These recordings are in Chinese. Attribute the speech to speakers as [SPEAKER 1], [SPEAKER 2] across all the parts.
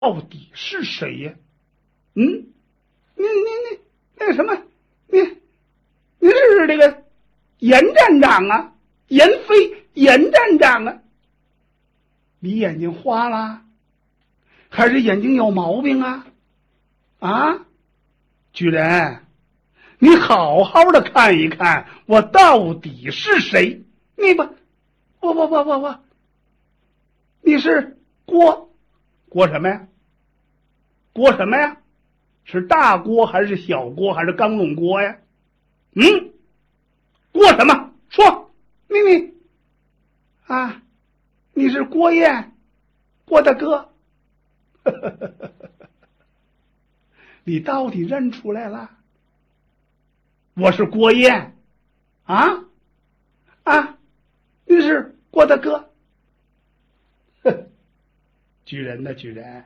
[SPEAKER 1] 到底是谁呀？你那什么，您是这个严站长啊，严飞严站长啊？你眼睛花了，还是眼睛有毛病啊？啊，巨人，你好好的看一看，我到底是谁？你不，你是锅什么呀？锅什么呀？是大锅还是小锅还是钢笼锅呀？锅什么？说，你啊，你是郭燕，郭大哥。你到底认出来了？我是郭燕啊，你是郭大哥。巨人的巨人，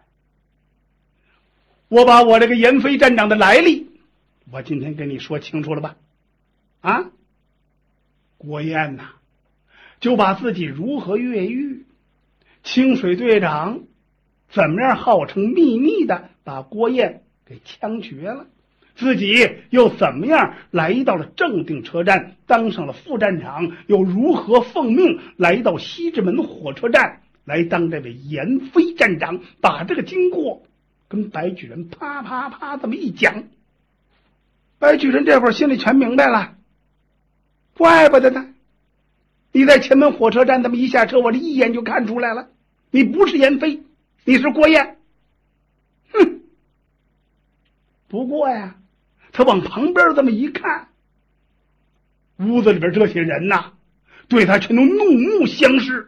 [SPEAKER 1] 我把我这个严飞站长的来历，我今天跟你说清楚了吧？啊，郭燕呐，就把自己如何越狱，清水队长怎么样号称秘密的把郭燕给枪决了，自己又怎么样来到了正定车站，当上了副站长，又如何奉命来到西直门火车站来当这位严飞站长，把这个经过跟白巨人啪啪啪这么一讲，白巨人这会儿心里全明白了。怪不得呢，你在前门火车站这么一下车，我这一眼就看出来了，你不是严飞，你是郭燕。不过呀，他往旁边这么一看，屋子里边这些人呐，对他全都怒目相视。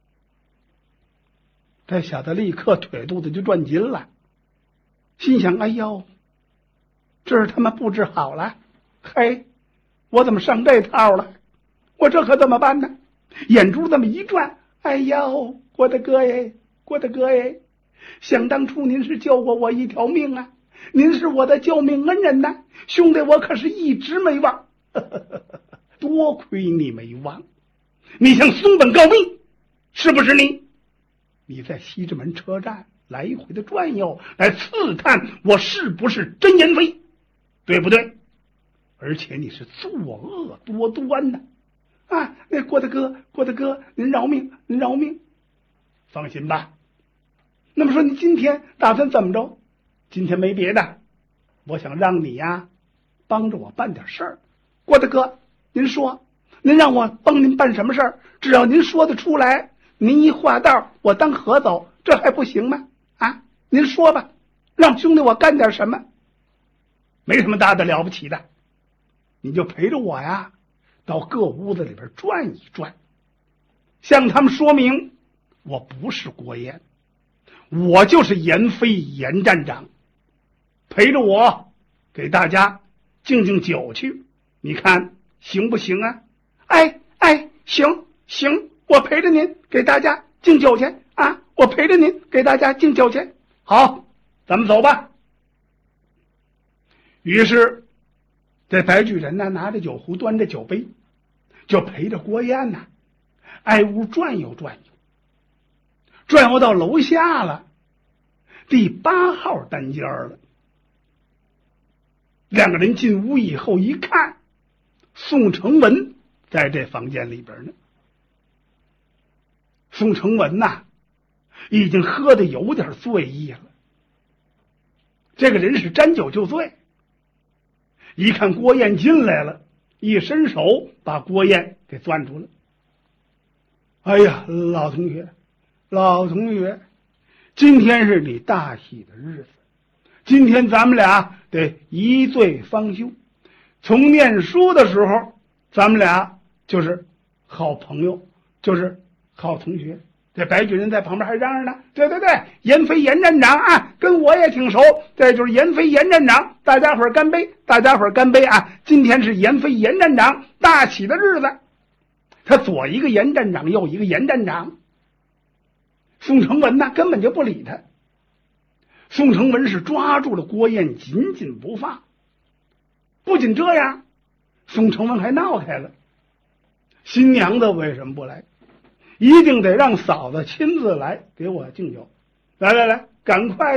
[SPEAKER 1] 这小子立刻腿肚子就转筋了，心想：哎呦，这是他们布置好了，嘿，我怎么上这套了？我这可怎么办呢？眼珠这么一转，哎呦，郭大哥耶，郭大哥耶，想当初您是救过我一条命啊，您是我的救命恩人呐，兄弟，我可是一直没忘。多亏你没忘，你向松本告密，是不是你在西直门车站来回的转悠，来刺探我是不是真严飞，对不对？而且你是作恶多端的啊！那郭大哥，您饶命，您饶命！放心吧。那么说你今天打算怎么着？今天没别的，我想让你呀帮着我办点事儿。郭大哥，您说，您让我帮您办什么事儿？只要您说得出来，您一画道，我当河走，这还不行吗？啊，您说吧，让兄弟我干点什么？没什么大的了不起的，你就陪着我呀，到各屋子里边转一转，向他们说明我不是郭燕，我就是严飞严站长，陪着我给大家敬敬酒去，你看行不行啊？行，我陪着您给大家敬酒去啊！我陪着您给大家敬酒去。好，咱们走吧。于是这白巨人呢，拿着酒壶，端着酒杯，就陪着郭燕呢，挨屋转悠到楼下了，第8号单间了。两个人进屋以后一看，宋承文在这房间里边呢。宋承文呐，已经喝得有点醉意了。这个人是沾酒就醉，一看郭燕进来了，一伸手把郭燕给攥住了。哎呀，老同学，今天是你大喜的日子，今天咱们俩得一醉方休。从念书的时候，咱们俩就是好朋友，就是好同学。这白巨人在旁边还嚷嚷呢，对，严飞严站长啊，跟我也挺熟，这就是严飞严站长，大家伙儿干杯啊！今天是严飞严站长大喜的日子。他左一个严站长，右一个严站长。宋承文呢根本就不理他。宋承文是抓住了郭燕紧紧不放。不仅这样，宋承文还闹开了，新娘子为什么不来？一定得让嫂子亲自来给我敬酒。来， 赶快